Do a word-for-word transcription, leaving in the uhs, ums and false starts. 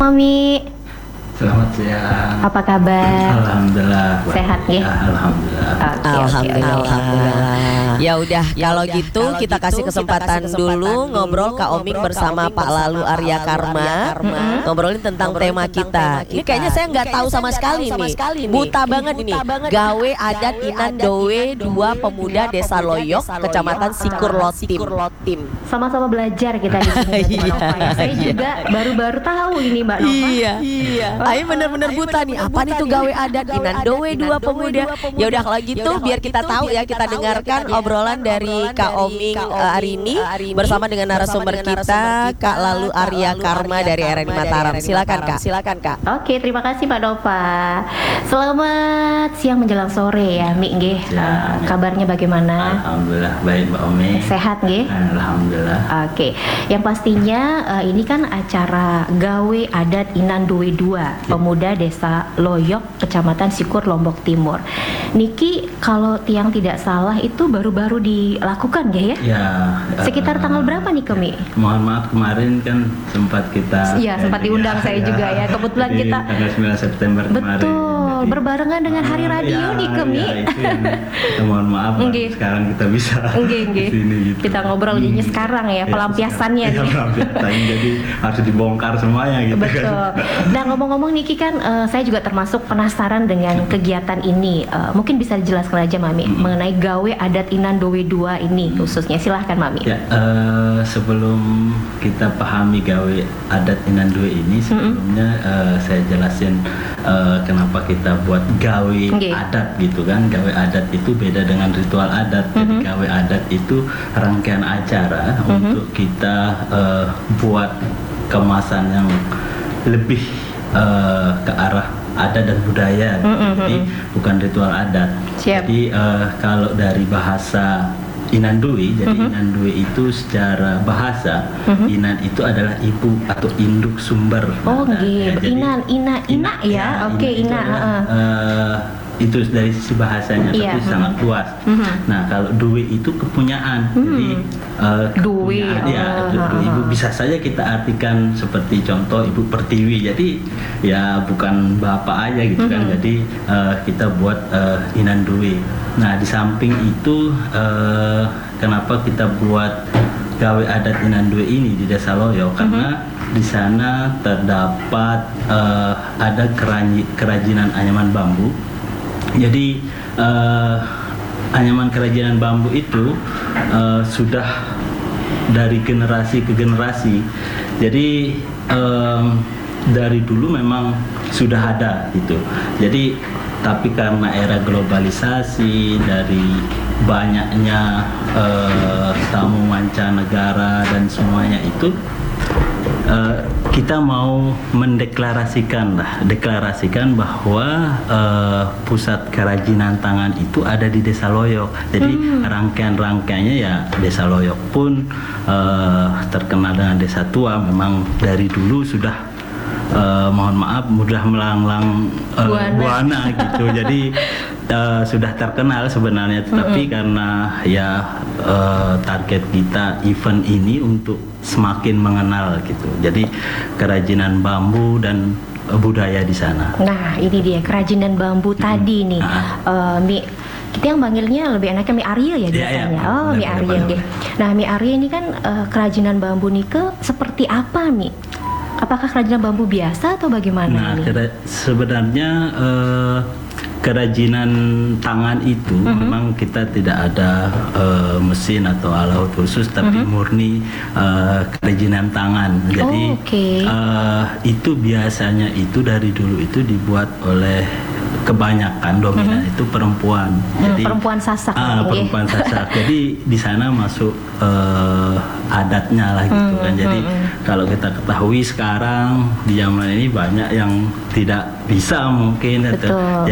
Mami, Selamat siang. apa kabar? Alhamdulillah. Sehat ya? Alhamdulillah. Oke, oke, Alhamdulillah. oke. Alhamdulillah. Ya udah, kalau gitu kita kasih kesempatan dulu ngobrol Kak Oming bersama Pak Lalu Arya Karma, ngobrolin tentang tema kita. Ini kayaknya saya nggak tahu sama sekali nih, buta banget ini. Gawe adat Inan Dowe dua pemuda Desa Loyok, Kecamatan Sikur Lotim. Sama-sama belajar kita di sini. Mbak Iya, Nova, ya. Saya iya. juga baru-baru tahu ini Mbak Nova. Iya, iya. Ayo bener-bener buta nih. Apa nih tuh gawe adat Inan Dowe dua pemuda? Ya udah kalau gitu biar kita tahu ya, kita dengarkan obrolan dari Kak Oming uh, hari ini bersama dengan narasumber kita Kak Lalu Arya Karma dari R R I Mataram. Silakan Kak. Silakan Kak. Oke, terima kasih Pak Nova. Selamat siang menjelang sore ya, Mi nggih. Ya, Eh, kabarnya bagaimana? Alhamdulillah baik Mbak Omi. Sehat nggih? Alhamdulillah. Oke, yang pastinya eh, ini kan acara Gawe Adat Inan Dowe dua pemuda Desa Loyok, Kecamatan Sikur, Lombok Timur. Niki, kalau tiang tidak salah itu baru-baru dilakukan ya ya? Ya. Sekitar eh, tanggal berapa nih Kemi? Mohon maaf kemarin kan sempat kita. Iya, sempat eh, diundang ya, saya juga ya. Kebetulan di kita- tanggal sembilan September kemarin. Betul, Jadi, berbarengan dengan Hari eh, Radio ya, nih, Kemi. ya, itu yang kita mohon maaf Mbak, Nggih. sekarang kita bisa Nggih, nggih. di sini gitu. Kita ngobrol jadinya Hmm. sekarang ya, Ya, pelampiasannya sekarang. nih. Ya, pelampiasannya, jadi harus dibongkar semuanya gitu Betul. kan. Nah, ngomong-ngomong Niki kan eh, saya juga termasuk penasaran dengan kegiatan ini. Eh, mungkin bisa dijelaskan aja Mami mengenai Gawe Adat Inan Dowe dua ini khususnya. Silahkan Mami. Ya, eh, sebelum kita pahami gawe adat Inan Dowe ini, sebelumnya eh, saya jelasin eh, kenapa kita buat gawe Nggih. adat gitu kan. Gawe adat itu beda dengan ritual adat. Jadi gawe adat itu rangkaian acara untuk kita eh, buat kemasan yang lebih eh, ke arah adat dan budaya. Jadi bukan ritual adat. Siap. Jadi eh, kalau dari bahasa Inan Dowe, jadi Inan Dowe itu secara bahasa, Inan itu adalah ibu atau induk sumber. Oh, Nah, nggih. jadi- Inan, Ina, Ina ya. Oke, itu Ina, adalah, heeh. eh, itu dari sisi bahasanya, Iya, tapi mhm. sangat luas. Nah, kalau Dowe itu kepunyaan, jadi eh, Dowe, kepunyaan, ya, oh, do- do- heeh. ibu bisa saja kita artikan seperti contoh ibu pertiwi. Jadi ya bukan bapak aja gitu kan. Jadi eh, kita buat eh, Inan Dowe. Nah, di samping itu eh, kenapa kita buat gawe adat Inan Dowe ini di Desa Loyok, karena di sana terdapat eh, ada keranji- kerajinan anyaman bambu. Jadi eh, anyaman kerajinan bambu itu eh, sudah dari generasi ke generasi. Jadi em, dari dulu memang sudah ada gitu. Jadi tapi karena era globalisasi, dari banyaknya eh, tamu mancanegara dan semuanya itu, eh, kita mau mendeklarasikan lah, deklarasikan bahwa eh, pusat kerajinan tangan itu ada di Desa Loyok. Jadi rangkaian-rangkaiannya ya Desa Loyok pun eh, terkenal dengan Desa Tua. Memang dari dulu sudah eh, mohon maaf mudah melanglang eh, Buana. buana gitu. Jadi eh, sudah terkenal sebenarnya, tetapi karena ya eh, target kita event ini untuk semakin mengenal gitu. Jadi kerajinan bambu dan eh, budaya di sana. Nah, ini dia kerajinan bambu tadi nih. Ah. Eh, Mi, kita yang panggilnya lebih enaknya Mi Arya ya Iya, biasanya. iya, Oh, Mi benar, Arya benar, nggih. Nah, Mi Arya ini kan eh, kerajinan bambu nike seperti apa, Mi? Apakah kerajinan bambu biasa atau bagaimana Nah, ini? kera- sebenarnya eh, kerajinan tangan itu memang kita tidak ada eh, mesin atau alat khusus, tapi murni eh, kerajinan tangan. Jadi Oh, oke. eh, itu biasanya itu dari dulu itu dibuat oleh kebanyakan dominan itu perempuan. Hmm, Jadi perempuan Sasak. Ah, nggih. perempuan Sasak. Jadi di sana masuk eh, adatnya lah gitu kan. Jadi kalau kita ketahui sekarang di zaman ini banyak yang tidak bisa mungkin atau Betul.